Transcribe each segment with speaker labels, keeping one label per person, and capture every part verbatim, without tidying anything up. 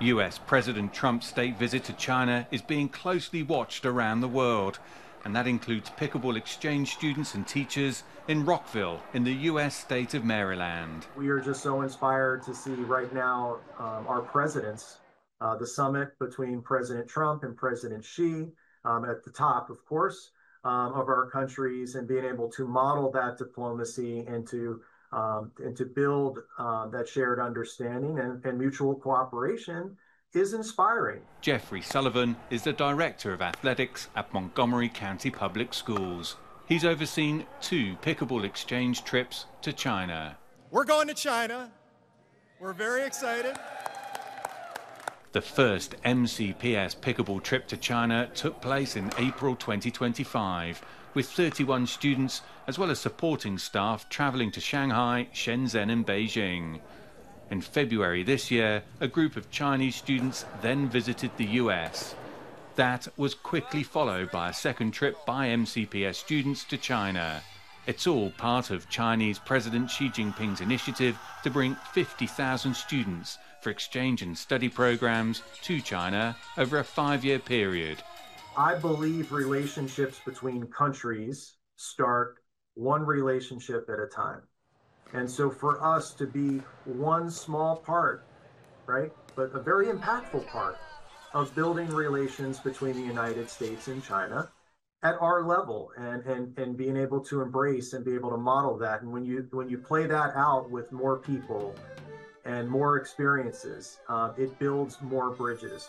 Speaker 1: U S President Trump's state visit to China is being closely watched around the world, and that includes pickleball exchange students and teachers in Rockville in the U S state of Maryland.
Speaker 2: We are just so inspired to see right now um, our presidents, uh, the summit between President Trump and President Xi um, at the top, of course, um, of our countries, and being able to model that diplomacy and to Um, and to build um, that shared understanding and, and mutual cooperation is inspiring.
Speaker 1: Jeffrey Sullivan is the Director of Athletics at Montgomery County Public Schools. He's overseen two pickleball exchange trips to China.
Speaker 3: We're going to China. We're very excited.
Speaker 1: The first M C P S pickleball trip to China took place in April twenty twenty-five, with thirty-one students as well as supporting staff travelling to Shanghai, Shenzhen and Beijing. In February this year, a group of Chinese students then visited the U S. That was quickly followed by a second trip by M C P S students to China. It's all part of Chinese President Xi Jinping's initiative to bring fifty thousand students for exchange and study programs to China over a five-year period.
Speaker 2: I believe relationships between countries start one relationship at a time. And so for us to be one small part, right, but a very impactful part of building relations between the United States and China at our level, and, and, and being able to embrace and be able to model that. And when you, when you play that out with more people and more experiences, uh, it builds more bridges.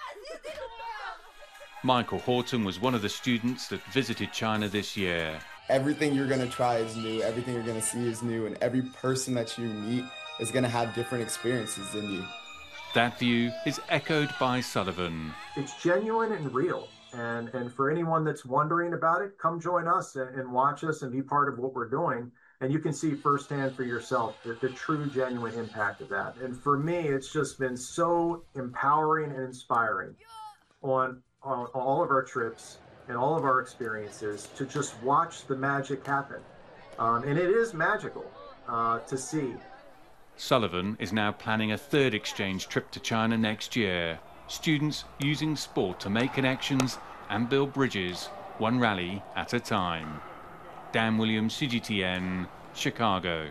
Speaker 1: Michael Horton was one of the students that visited China this year.
Speaker 4: Everything you're going to try is new, everything you're going to see is new, and every person that you meet is going to have different experiences than you.
Speaker 1: That view is echoed by Sullivan.
Speaker 2: It's genuine and real, and, and for anyone that's wondering about it, come join us and, and watch us and be part of what we're doing, and you can see firsthand for yourself the, the true, genuine impact of that. And for me, it's just been so empowering and inspiring on on all of our trips and all of our experiences to just watch the magic happen. Um, and it is magical uh, to see.
Speaker 1: Sullivan is now planning a third exchange trip to China next year. Students using sport to make connections and build bridges, one rally at a time. Dan Williams, C G T N, Chicago.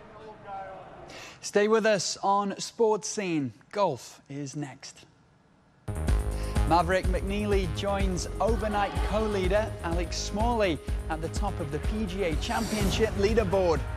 Speaker 5: Stay with us on Sports Scene. Golf is next. Maverick McNeely joins overnight co-leader Alex Smalley at the top of the P G A Championship leaderboard.